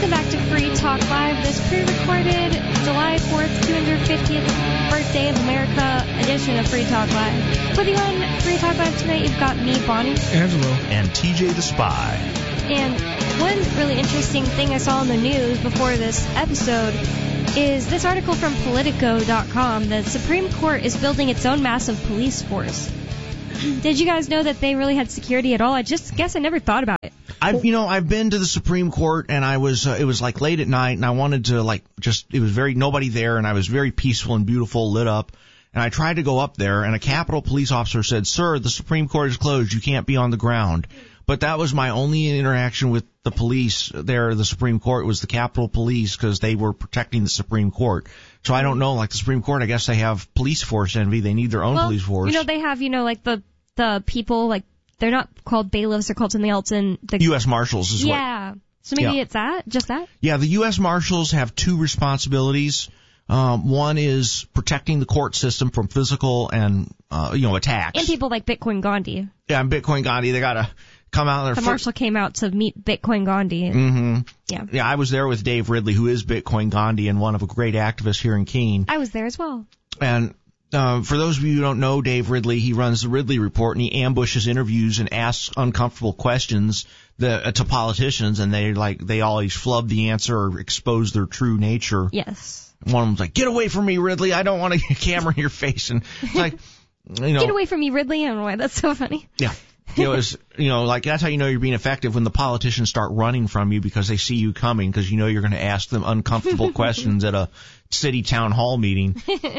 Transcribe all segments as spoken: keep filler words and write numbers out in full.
Welcome back to Free Talk Live, this pre-recorded July fourth, two hundred fiftieth Birthday of America edition of Free Talk Live. With you on Free Talk Live tonight, you've got me, Bonnie. Angelo. And T J the Spy. And one really interesting thing I saw in the news before this episode is this article from Politico dot com. The Supreme Court is building its own massive police force. Did you guys know that they really had security at all? I just guess I never thought about it. I've, you know, I've been to the Supreme Court, and I was, uh, it was like late at night, and I wanted to, like, just, it was very, nobody there, and I was very peaceful and beautiful, lit up, and I tried to go up there, and a Capitol police officer said, "Sir, the Supreme Court is closed, you can't be on the ground." But that was my only interaction with the police there, the Supreme Court, was the Capitol Police, because they were protecting the Supreme Court. So I don't know, like the Supreme Court, I guess they have police force envy, they need their own well, police force. You know, they have, you know, like the, the people, like, they're not called bailiffs, they're called something else in the U S Marshals is what. Yeah. So maybe Yeah. it's that? Just that? Yeah, the U S Marshals have two responsibilities. Um, one is protecting the court system from physical and, uh, you know, attacks. And people like Bitcoin Gandhi. Yeah, and Bitcoin Gandhi, they gotta come out there. The fir- marshal came out to meet Bitcoin Gandhi. And, Mm-hmm. Yeah. Yeah, I was there with Dave Ridley, who is Bitcoin Gandhi and one of a great activist here in Keene. I was there as well. And Uh, for those of you who don't know Dave Ridley, he runs the Ridley Report, and he ambushes interviews and asks uncomfortable questions that, uh, to politicians, and they like they always flub the answer or expose their true nature. Yes. One of them's like, "Get away from me, Ridley! I don't want a camera in your face." And it's like, you know, Get away from me, Ridley. I don't know why that's so funny. Yeah. You know, it's, you know, like that's how you know you're being effective when the politicians start running from you because they see you coming because you know you're going to ask them uncomfortable questions at a city town hall meeting.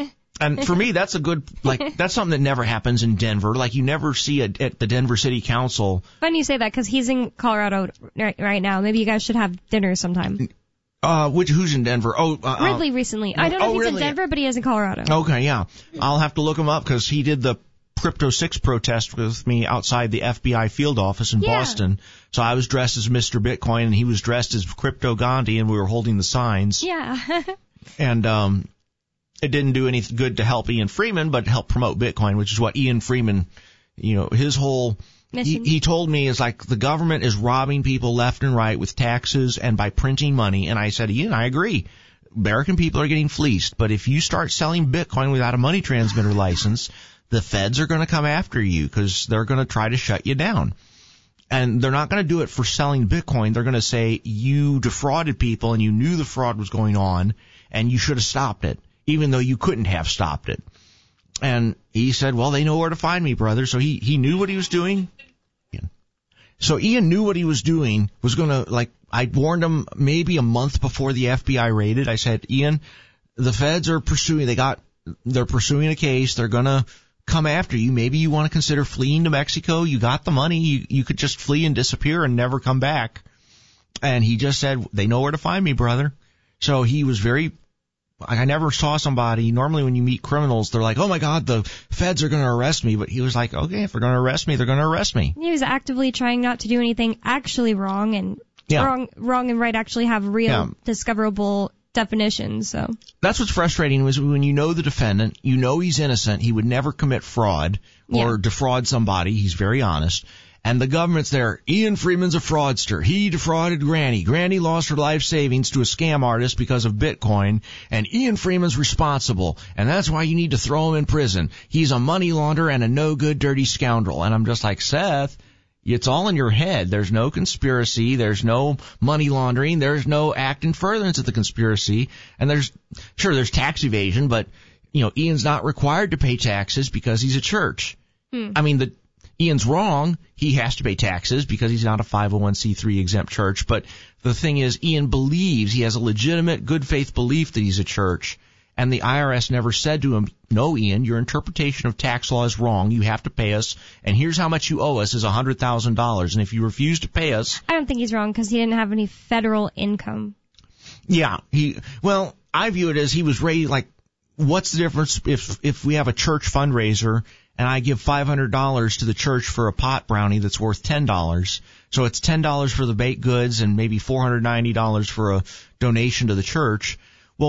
And for me, that's a good, like, that's something that never happens in Denver. Like, you never see it at the Denver City Council. Funny you say that because he's in Colorado right, right now. Maybe you guys should have dinner sometime. Uh, which, who's in Denver? Oh, uh, Ridley recently. I don't know oh, if he's really? in Denver, but he is in Colorado. Okay, yeah. I'll have to look him up because he did the Crypto six protest with me outside the F B I field office in Yeah. Boston. So I was dressed as Mister Bitcoin and he was dressed as Crypto Gandhi and we were holding the signs. Yeah. And, um, it didn't do any good to help Ian Freeman, but help promote Bitcoin, which is what Ian Freeman, you know, his whole, he, he told me is like the government is robbing people left and right with taxes and by printing money. And I said, Ian, I agree. American people are getting fleeced. But if you start selling Bitcoin without a money transmitter license, the feds are going to come after you because they're going to try to shut you down. And they're not going to do it for selling Bitcoin. They're going to say you defrauded people and you knew the fraud was going on and you should have stopped it, even though you couldn't have stopped it. And he said, well, they know where to find me, brother. So he, he knew what he was doing. So Ian knew what he was doing, was going to, like, I warned him maybe a month before the F B I raided. I said, Ian, the feds are pursuing, they got, they're pursuing a case. They're going to come after you. Maybe you want to consider fleeing to Mexico. You got the money. You, you could just flee and disappear and never come back. And he just said, they know where to find me, brother. So he was very, I never saw somebody, normally when you meet criminals, they're like, oh my God, the feds are going to arrest me. But he was like, okay, if they're going to arrest me, they're going to arrest me. He was actively trying not to do anything actually wrong, and Yeah. wrong, wrong and right actually have real Yeah. discoverable definitions. So That's what's frustrating was when you know the defendant, you know he's innocent, he would never commit fraud or Yeah. defraud somebody. He's very honest. And the government's there. Ian Freeman's a fraudster. He defrauded Granny. Granny lost her life savings to a scam artist because of Bitcoin. And Ian Freeman's responsible. And that's why you need to throw him in prison. He's a money launderer and a no-good, dirty scoundrel. And I'm just like, Seth, it's all in your head. There's no conspiracy. There's no money laundering. There's no act in furtherance of the conspiracy. And there's, sure, there's tax evasion, but, you know, Ian's not required to pay taxes because he's a church. Hmm. I mean, the, Ian's wrong. He has to pay taxes because he's not a five oh one c three exempt church. But the thing is, Ian believes, he has a legitimate good faith belief that he's a church. And the I R S never said to him, no, Ian, your interpretation of tax law is wrong. You have to pay us. And here's how much you owe us is one hundred thousand dollars. And if you refuse to pay us. I don't think he's wrong because he didn't have any federal income. Yeah. he Well, I view it as he was raised like, what's the difference if if we have a church fundraiser and I give five hundred dollars to the church for a pot brownie that's worth ten dollars. So it's ten dollars for the baked goods and maybe four hundred ninety dollars for a donation to the church. Well,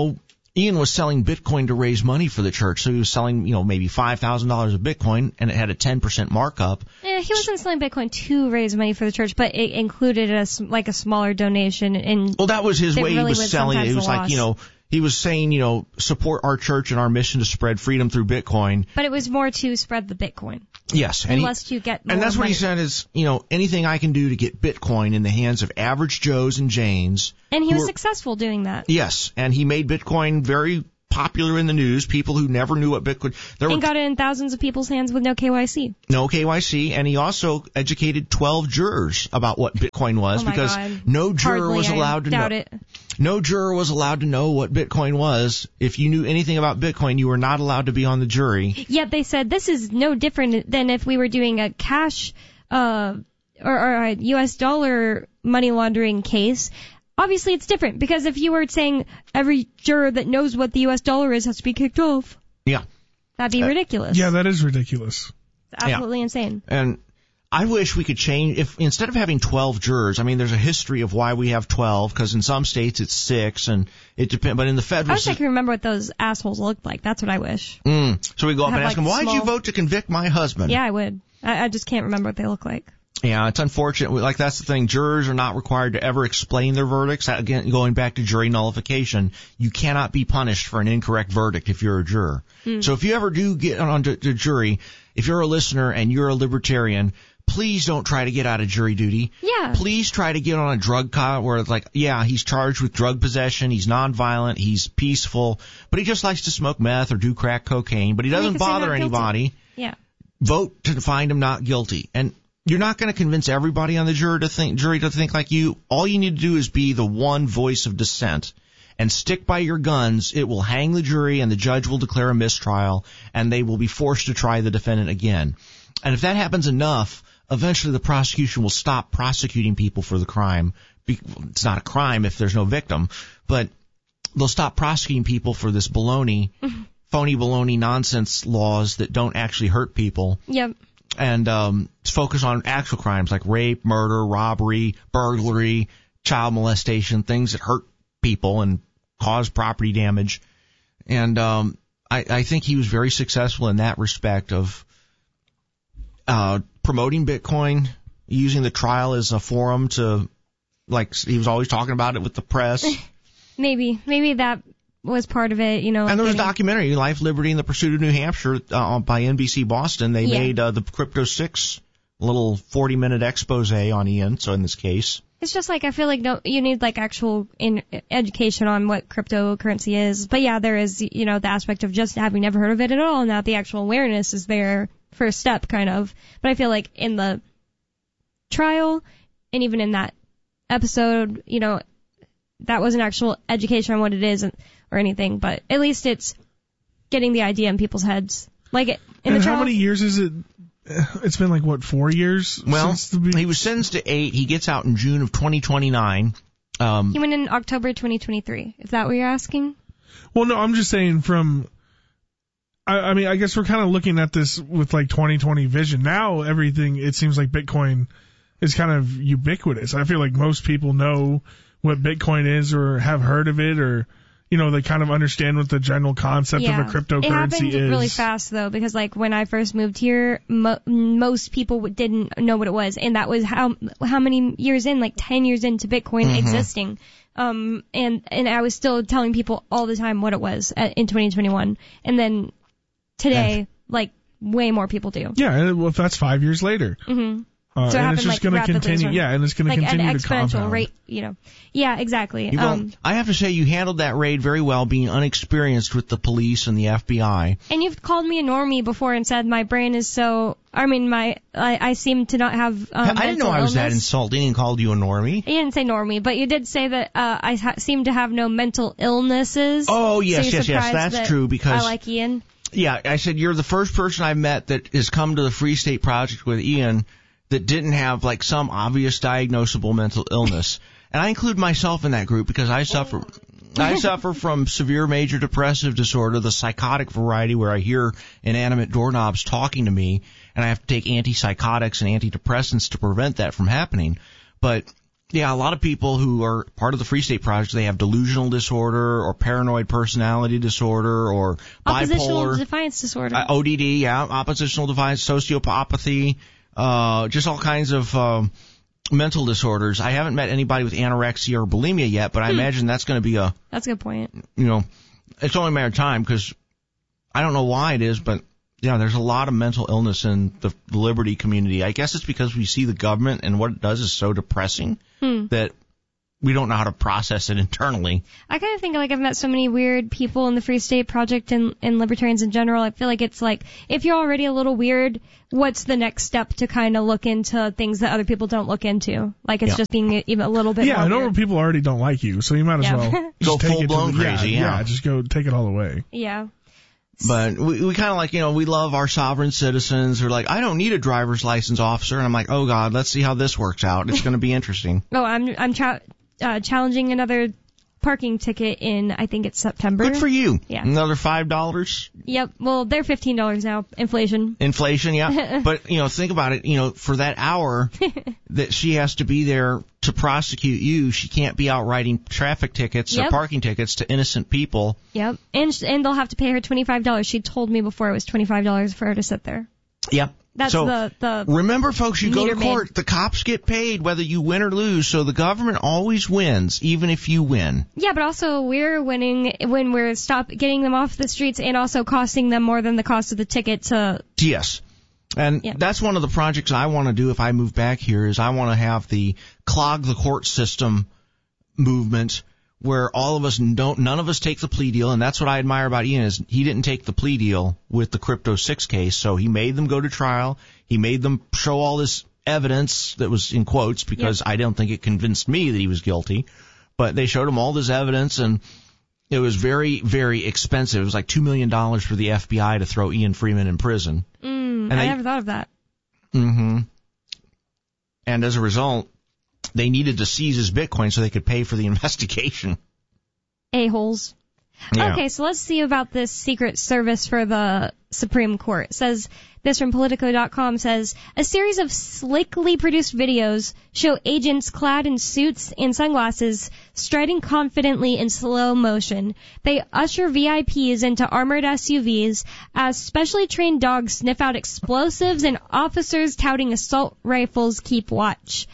Ian was selling Bitcoin to raise money for the church. So he was selling, you know, maybe five thousand dollars of Bitcoin, and it had a ten percent markup. Yeah, he wasn't selling Bitcoin to raise money for the church, but it included a, like a smaller donation. And well, that was his way really he was, was selling it. It was like, you know, he was saying, you know, support our church and our mission to spread freedom through Bitcoin. But it was more to spread the Bitcoin. Yes. And Unless he, you get more And that's money. what he said is, you know, anything I can do to get Bitcoin in the hands of average Joes and Janes. And he was are, successful doing that. Yes. And he made Bitcoin very popular in the news. People who never knew what Bitcoin... There and were, got it in thousands of people's hands with no K Y C. No K Y C. And he also educated twelve jurors about what Bitcoin was oh my because God. no juror Hardly, was allowed I to doubt know. It. No juror was allowed to know what Bitcoin was. If you knew anything about Bitcoin, you were not allowed to be on the jury. Yet they said this is no different than if we were doing a cash uh, or, or a U S dollar money laundering case. Obviously, it's different because if you were saying every juror that knows what the U S dollar is has to be kicked off. Yeah. That'd be uh, ridiculous. Yeah, that is ridiculous. It's absolutely yeah. insane. And I wish we could change, if instead of having twelve jurors, I mean, there's a history of why we have twelve, because in some states it's six, and it depends, but in the federal... I wish I could remember what those assholes looked like. That's what I wish. Mm. So we go up Have and ask like them, why'd small... you vote to convict my husband? Yeah, I would. I, I just can't remember what they look like. Yeah, it's unfortunate. Like, that's the thing. Jurors are not required to ever explain their verdicts. Again, going back to jury nullification, you cannot be punished for an incorrect verdict if you're a juror. Mm. So if you ever do get on to, to jury, if you're a listener and you're a libertarian, please don't try to get out of jury duty. Yeah. Please try to get on a drug cop where it's like, yeah, he's charged with drug possession, he's nonviolent, he's peaceful, but he just likes to smoke meth or do crack cocaine, but he doesn't bother anybody. Yeah. Vote to find him not guilty. And you're not going to convince everybody on the jury to think, jury to think like you. All you need to do is be the one voice of dissent and stick by your guns. It will hang the jury and the judge will declare a mistrial and they will be forced to try the defendant again. And if that happens enough, eventually the prosecution will stop prosecuting people for the crime. It's not a crime if there's no victim, but they'll stop prosecuting people for this baloney, phony baloney nonsense laws that don't actually hurt people. Yep. And um, focus on actual crimes like rape, murder, robbery, burglary, child molestation, things that hurt people and cause property damage. And um, I, I think he was very successful in that respect of uh, promoting Bitcoin, using the trial as a forum to, like, he was always talking about it with the press. Maybe. Maybe that was part of it, you know. And there was a getting... documentary, Life, Liberty, and the Pursuit of New Hampshire, uh, by N B C Boston. They yeah. made uh, the Crypto six little forty-minute expose on Ian, so in this case. It's just like, I feel like no, you need like actual in education on what cryptocurrency is. But yeah, there is, you know, the aspect of just having never heard of it at all. Now the actual awareness is there, first step kind of. But I feel like in the trial and even in that episode, you know, that wasn't actual education on what it is or anything, but at least it's getting the idea in people's heads. Like in and the how trial, many years is it? It's been like, what, four years? Well, since the be- he was sentenced to eight. He gets out in June of twenty twenty-nine. Um, he went in October twenty twenty-three. Is that what you're asking? Well, no, I'm just saying from, I, I mean, I guess we're kind of looking at this with like twenty twenty vision. Now everything, it seems like Bitcoin is kind of ubiquitous. I feel like most people know what Bitcoin is or have heard of it, or, you know, they kind of understand what the general concept yeah. of a cryptocurrency is. It happened is. really fast, though, because, like, when I first moved here, mo- most people didn't know what it was, and that was how how many years in, like ten years into Bitcoin mm-hmm. existing. Um, and, and I was still telling people all the time what it was at, in twenty twenty-one. And then today, yeah. like, way more people do. Yeah, well, if that's five years later. Mm-hmm. Uh, so it and it's just like, going to continue, yeah, and it's going like to continue an to compound. exponential rate, you know. Yeah, exactly. You um, know, I have to say you handled that raid very well, being unexperienced with the police and the F B I. And you've called me a normie before and said my brain is so, I mean, my, I, I seem to not have, um, I didn't know I was illness. that insulting and called you a normie. You didn't say normie, but you did say that, uh, I ha- seem to have no mental illnesses. Oh, yes, so yes, yes, that's that true, because I like Ian. Yeah, I said you're the first person I've met that has come to the Free State Project with Ian that didn't have like some obvious diagnosable mental illness. And I include myself in that group because I suffer I suffer from severe major depressive disorder, the psychotic variety where I hear inanimate doorknobs talking to me and I have to take antipsychotics and antidepressants to prevent that from happening. But Yeah, a lot of people who are part of the Free State Project, they have delusional disorder or paranoid personality disorder or oppositional bipolar. defiance disorder. Uh, O D D, yeah, oppositional defiance, sociopathy, uh, just all kinds of um, mental disorders. I haven't met anybody with anorexia or bulimia yet, but I hmm. imagine that's going to be a... That's a good point. You know, it's only a matter of time because I don't know why it is, but... Yeah, there's a lot of mental illness in the liberty community. I guess it's because we see the government and what it does is so depressing hmm. that we don't know how to process it internally. I kind of think like I've met so many weird people in the Free State Project and, and libertarians in general. I feel like it's like if you're already a little weird, what's the next step to kind of look into things that other people don't look into? Like it's yeah. just being even a little bit yeah, more I know weird. People already don't like you, so you might as yeah. well go full blown crazy. Yeah, yeah, yeah, just go take it all the way. Yeah. But we, we kind of like, you know, we love our sovereign citizens who are like, I don't need a driver's license, officer. And I'm like, oh, God, let's see how this works out. It's going to be interesting. Oh, I'm I'm tra- uh, challenging another parking ticket in, I think it's September. Good for you. Yeah. Another five dollars? Yep. Well, they're fifteen dollars now. Inflation. Inflation, yeah. But, you know, think about it. You know, for that hour that she has to be there to prosecute you, she can't be out writing traffic tickets yep. or parking tickets to innocent people. Yep. And sh- and they'll have to pay her twenty-five dollars. She told me before it was twenty-five dollars for her to sit there. Yep. That's so, the, the remember, folks, you go to court, made. the cops get paid whether you win or lose, so the government always wins, even if you win. Yeah, but also we're winning when we're stop getting them off the streets and also costing them more than the cost of the ticket to... Yes. And yeah. that's one of the projects I want to do if I move back here is I want to have the clog the court system movement where all of us don't, none of us take the plea deal, and that's what I admire about Ian is he didn't take the plea deal with the Crypto six case, so he made them go to trial. He made them show all this evidence that was in quotes because yep. I don't think it convinced me that he was guilty, but they showed him all this evidence, and it was very, very expensive. It was like two million dollars for the F B I to throw Ian Freeman in prison. Mm, and I, I never thought of that. Mm-hmm. And as a result, they needed to seize his Bitcoin so they could pay for the investigation. A-holes. Yeah. Okay, so let's see about this Secret Service for the Supreme Court. It says, this from Politico dot com says, a series of slickly produced videos show agents clad in suits and sunglasses striding confidently in slow motion. They usher V I Ps into armored S U Vs as specially trained dogs sniff out explosives and officers touting assault rifles keep watch.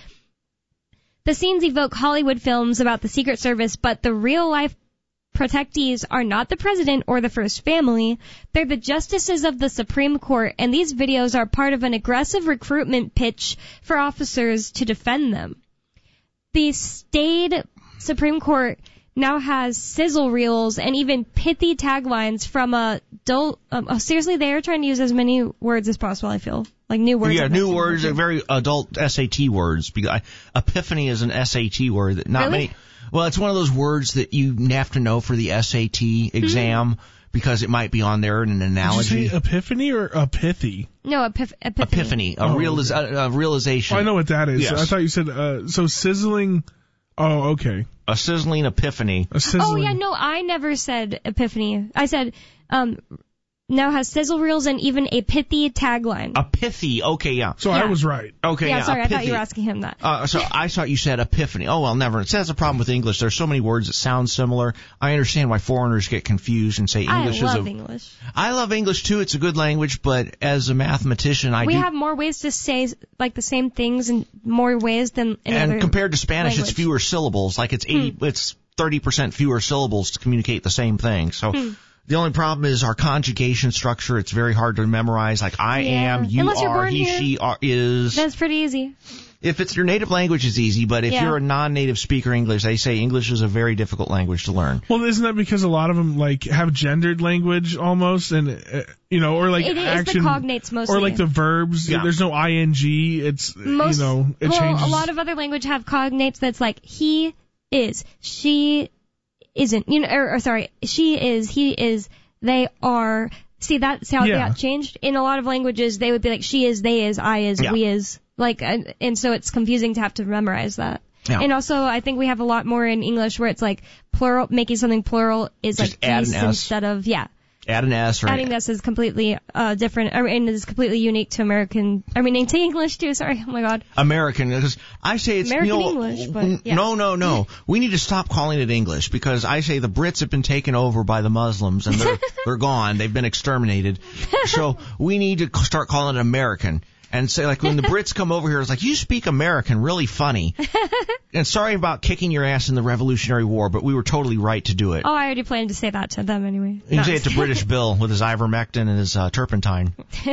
The scenes evoke Hollywood films about the Secret Service, but the real-life protectees are not the president or the first family. They're the justices of the Supreme Court, and these videos are part of an aggressive recruitment pitch for officers to defend them. The staid Supreme Court now has sizzle reels and even pithy taglines from a dull... Um, oh, seriously, they are trying to use as many words as possible, I feel. Like new words. Yeah, new words, are very adult S A T words. Epiphany is an S A T word that not really? many... Well, it's one of those words that you have to know for the S A T exam mm-hmm. because it might be on there in an analogy. Did you say epiphany or epithy? No, epif- epiphany. Epiphany, a, oh. realis- a, a realization. Oh, I know what that is. Yes. I thought you said, uh, so sizzling... Oh, okay. A sizzling epiphany. A sizzling... Oh, yeah, no, I never said epiphany. I said... um. Now has sizzle reels and even a pithy tagline. A pithy, okay, yeah. So yeah. I was right. Okay, yeah. yeah. Sorry, I pithy. thought you were asking him that. Uh, so I thought you said epiphany. Oh well, never. See, that's a problem with English. There's so many words that sound similar. I understand why foreigners get confused and say English I is a. I love English. I love English too. It's a good language, but as a mathematician, I we do. have more ways to say like the same things in more ways than in and other compared to Spanish, language. it's fewer syllables. Like it's eighty, hmm. it's thirty percent fewer syllables to communicate the same thing. So. Hmm. The only problem is our conjugation structure. It's very hard to memorize. Like I yeah. am, you Unless are, you're born he, here, she are, is. That's pretty easy. If it's your native language, it's easy. But if yeah. you're a non-native speaker English, they say English is a very difficult language to learn. Well, isn't that because a lot of them like have gendered language almost, and uh, you know, or like it action, is the cognates mostly, or like the verbs. Yeah. There's no ing. It's Most, you know, it well, changes. a lot of other language have cognates that's like he is, she isn't. You know, or, or sorry, she is, he is. They are, see that's how yeah. that changed. In a lot of languages, they would be like, she is, they is, I is, yeah. we is. Like, and, and so it's confusing to have to memorize that. Yeah. And also, I think we have a lot more in English where it's like plural, making something plural is Just like add geese an S. instead of, yeah. Add an S or adding an, this is completely uh, different. I mean, is completely unique to American. I mean, to English too. Sorry. Oh my God. American. Because I say it's American you know, English, but yeah. no, no, no. We need to stop calling it English because I say the Brits have been taken over by the Muslims and they're they're gone. They've been exterminated. So we need to start calling it American. And say, like, when the Brits come over here, it's like, you speak American, really funny. And sorry about kicking your ass in the Revolutionary War, but we were totally right to do it. Oh, I already planned to say that to them anyway. You can say it to British Bill with his ivermectin and his uh, turpentine.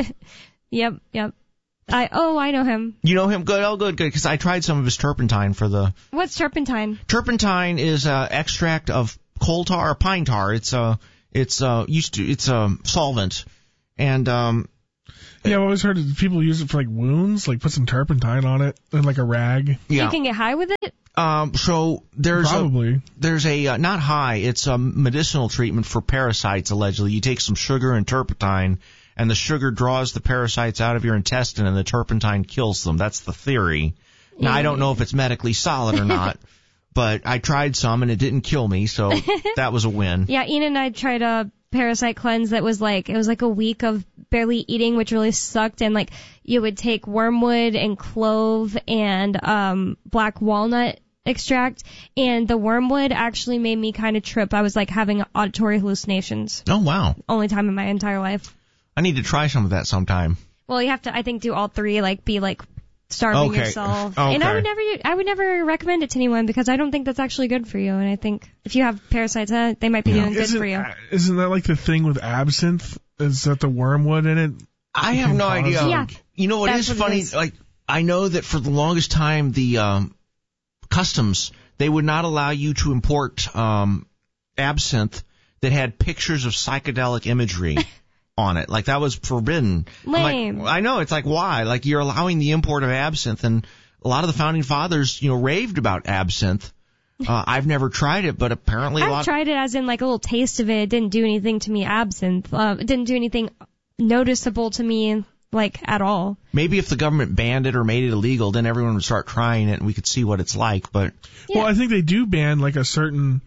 Yep, yep. I Oh, I know him. You know him? Good, oh, good, good, because I tried some of his turpentine for the... What's turpentine? Turpentine is uh, extract of coal tar or pine tar. It's uh, it's uh, used to, it's a um, solvent. And, um... Yeah, I've always heard that people use it for, like, wounds, like put some turpentine on it and, like, a rag. Yeah. You can get high with it? Um, so there's Probably. a, there's a, uh, not high, it's a medicinal treatment for parasites, allegedly. You take some sugar and turpentine, and the sugar draws the parasites out of your intestine, and the turpentine kills them. That's the theory. Now, I don't know if it's medically solid or not, but I tried some, and it didn't kill me, so that was a win. Yeah, Ian and I tried a parasite cleanse that was like, it was like a week of barely eating, which really sucked, and like you would take wormwood and clove and um black walnut extract, and the wormwood actually made me kind of trip. I was like having auditory hallucinations. Oh, wow. Only time in my entire life. I need to try some of that sometime. Well, you have to, I think, do all three, like be like starving okay. yourself. Okay. And I would never, I would never recommend it to anyone because I don't think that's actually good for you. And I think if you have parasites, uh, they might be Yeah. doing good Isn't, for you. Isn't that like the thing with absinthe? Is that the wormwood in it? I have no cause idea. Yeah. You know, it That's is what it funny. is. Like, I know that for the longest time, the um, customs, they would not allow you to import um, absinthe that had pictures of psychedelic imagery on it. Like, that was forbidden. I'm Lame. Like, I know. It's like, why? Like, you're allowing the import of absinthe, and a lot of the founding fathers, you know, raved about absinthe. Uh, I've never tried it, but apparently a I've lot. tried it as in like a little taste of it. It didn't do anything to me. Absinthe. Uh, it didn't do anything noticeable to me, like at all. Maybe if the government banned it or made it illegal, then everyone would start trying it and we could see what it's like. But Yeah. Well, I think they do ban like a certain,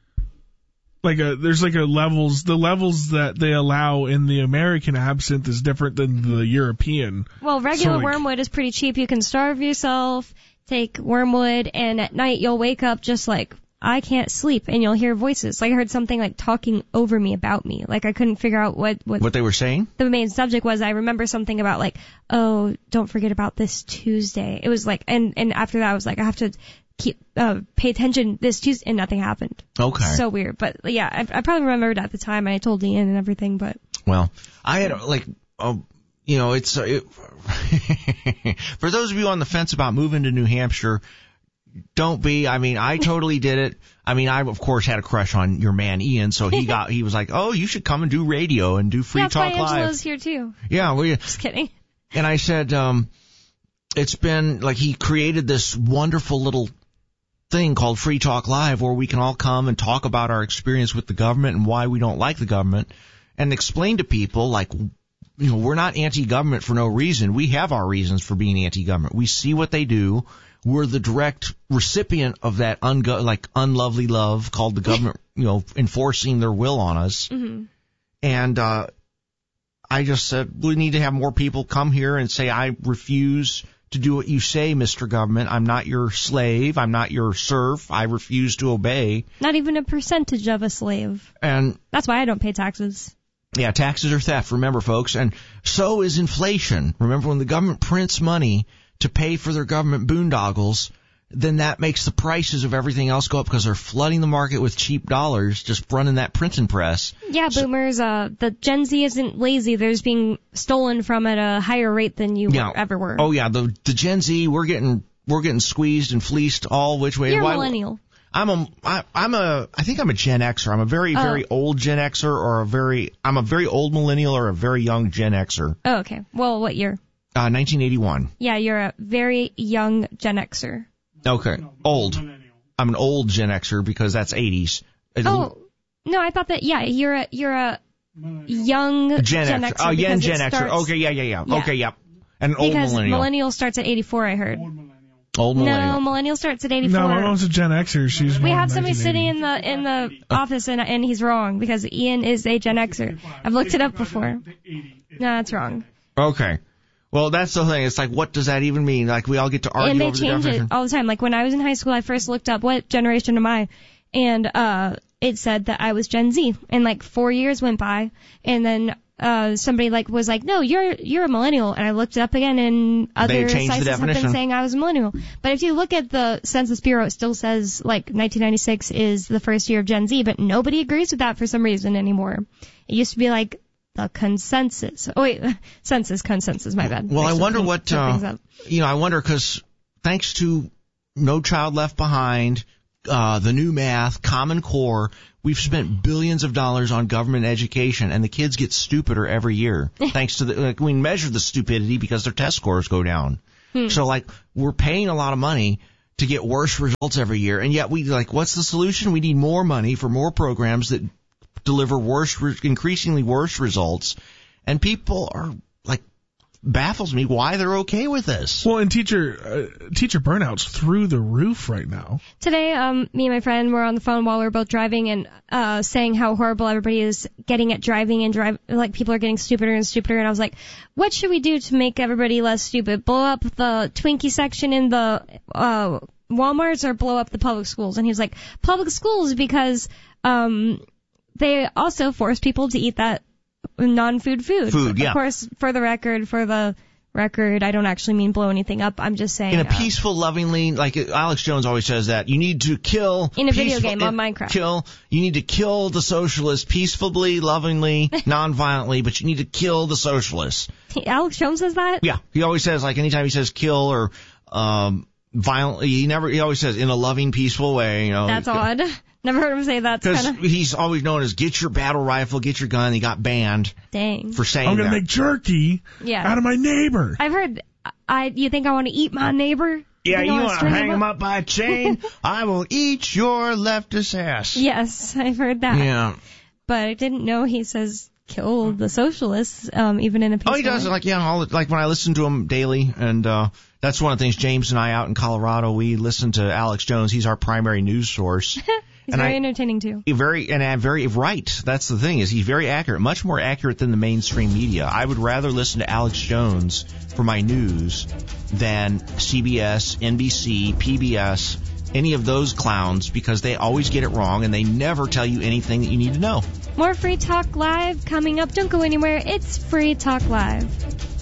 like a there's like a levels. The levels that they allow in the American absinthe is different than the European. Well, regular So, like- wormwood is pretty cheap. You can starve yourself, take wormwood, and at night you'll wake up just like, I can't sleep, and you'll hear voices. Like I heard something like talking over me about me. Like I couldn't figure out what, what, what they were saying? the main subject was. I remember something about like, oh, don't forget about this Tuesday. It was like, and, and after that I was like, I have to keep, uh, pay attention this Tuesday, and nothing happened. Okay. So weird. But yeah, I, I probably remembered at the time, and I told Ian and everything, but. Well, I had like, uh, you know, it's uh, it, for those of you on the fence about moving to New Hampshire, don't be. I mean, I totally did it. I mean, I of course had a crush on your man Ian, so he got he was like, oh, you should come and do radio and do Free Yeah, Talk that's why Live. Angela's here too. Yeah, well, yeah. Just kidding. And I said, um, it's been like he created this wonderful little thing called Free Talk Live where we can all come and talk about our experience with the government and why we don't like the government and explain to people like, you know, we're not anti-government for no reason. We have our reasons for being anti-government. We see what they do. We're the direct recipient of that ungo- like unlovely love called the government, you know, enforcing their will on us. Mm-hmm. And, uh, I just said, we need to have more people come here and say, I refuse to do what you say, Mister Government. I'm not your slave. I'm not your serf. I refuse to obey. Not even a percentage of a slave. And That's why I don't pay taxes. yeah, taxes are theft, remember, folks. And so is inflation. Remember, when the government prints money to pay for their government boondoggles, then that makes the prices of everything else go up because they're flooding the market with cheap dollars, just running that printing press. Yeah, boomers, uh, the Gen Z isn't lazy. They're just being stolen from at a higher rate than you Yeah. ever were. Oh yeah, the the Gen Z, we're getting we're getting squeezed and fleeced all which way. You're a Why- millennial. I'm a I, I'm a I think I'm a Gen Xer. I'm a very Oh. very old Gen Xer or a very I'm a very old millennial or a very young Gen Xer. Oh, okay. Well, what year? Uh, nineteen eighty-one. Yeah, you're a very young Gen Xer. Okay, old. I'm an old Gen Xer because that's eighties. Oh, no, I thought that, yeah, you're a, you're a young Gen, Gen Xer. Xer. Oh, yeah, because Gen it Xer. starts- Okay, yeah, yeah, yeah. Yeah. Okay, yep. And an old Because millennial. millennial starts at eighty-four, I heard. Old millennial. No, millennial starts at eighty-four. No, my mom's a Gen Xer. She's We born have in somebody nineteen eighty. sitting in the in the office, and and he's wrong because Ian is a Gen Xer. I've looked it up before. No, that's wrong. Okay. Well, that's the thing. It's like, what does that even mean? Like, we all get to argue And they over the change definition. it all the time. Like when I was in high school, I first looked up what generation am I, and uh, it said that I was Gen Z. And like four years went by, and then uh, somebody like was like, no, you're you're a millennial. And I looked it up again, and other changed the sites have definition. been saying I was a millennial. But if you look at the Census Bureau, it still says like nineteen ninety-six is the first year of Gen Z, but nobody agrees with that for some reason anymore. It used to be like the consensus. Oh wait, census consensus. My bad. Well, I Mixed wonder up- what, mixed up things uh, up. you know, I wonder because thanks to No Child Left Behind, uh, the new math, Common Core, we've spent billions of dollars on government education, and the kids get stupider every year. Thanks to the, like, we measure the stupidity because their test scores go down. Hmm. So, like, we're paying a lot of money to get worse results every year, and yet we, like, what's the solution? We need more money for more programs that deliver worse, increasingly worse results, and people are, like, baffles me why they're okay with this. Well, and teacher uh, teacher burnout's through the roof right now. Today, um, me and my friend were on the phone while we were both driving and uh, saying how horrible everybody is getting at driving and drive. Like people are getting stupider and stupider. And I was like, what should we do to make everybody less stupid? Blow up the Twinkie section in the uh, Walmarts or blow up the public schools? And he was like, public schools because um, they also force people to eat that non-food food. Food, yeah. Of course, for the record, for the record, I don't actually mean blow anything up. I'm just saying. In a uh, peaceful, lovingly, like Alex Jones always says that, you need to kill... In a video peaceful- game on Minecraft. Kill, you need to kill the socialists peacefully, lovingly, non-violently, but you need to kill the socialists. Alex Jones says that? Yeah, he always says, like, anytime he says kill or um violently, he never, he always says in a loving, peaceful way, you know. That's odd. Never heard him say that. Because Kind of he's always known as get your battle rifle, get your gun. He got banned dang. for saying I'm gonna that. make jerky Yeah. out of my neighbor. I've heard. I. You think I want to eat my neighbor? yeah, think you I wanna want to string hang him up by a chain? I will eat your leftist ass. Yes, I've heard that. Yeah. But I didn't know he says kill the socialists, um, even in a peaceful Oh, he does. way. Like, yeah, all, like when I listen to him daily, and uh that's one of the things. James and I out in Colorado, we listen to Alex Jones. He's our primary news source. He's and very I- entertaining too. He very and I'm very right. That's the thing, is he's very accurate, much more accurate than the mainstream media. I would rather listen to Alex Jones for my news than C B S, N B C, P B S, any of those clowns, because they always get it wrong and they never tell you anything that you need to know. More Free Talk Live coming up. Don't go anywhere. It's Free Talk Live.